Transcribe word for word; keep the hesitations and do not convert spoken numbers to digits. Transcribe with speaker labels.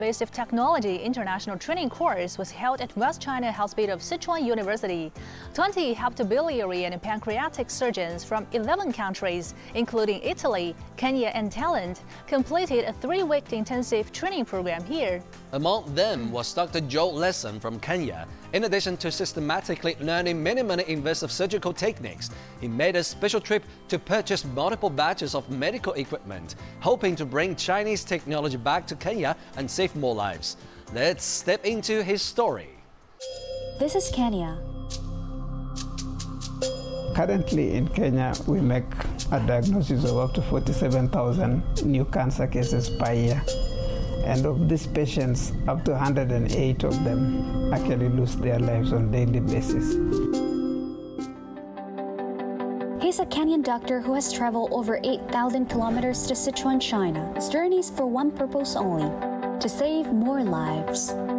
Speaker 1: Invasive Technology International Training Course was held at West China Hospital of Sichuan University. twenty hepatobiliary and pancreatic surgeons from eleven countries, including Italy, Kenya, and Thailand, completed a three-week intensive training program here.
Speaker 2: Among them was Doctor Joe Lesson from Kenya. In addition to systematically learning many, many invasive surgical techniques, he made a special trip to purchase multiple batches of medical equipment, hoping to bring Chinese technology back to Kenya and save more lives. Let's step into his story.
Speaker 3: This is Kenya.
Speaker 4: Currently in Kenya, we make a diagnosis of up to forty-seven thousand new cancer cases per year. And of these patients, up to one hundred eight of them actually lose their lives on a daily basis.
Speaker 3: He's a Kenyan doctor who has traveled over eight thousand kilometers to Sichuan, China. His journey is for one purpose only: to save more lives.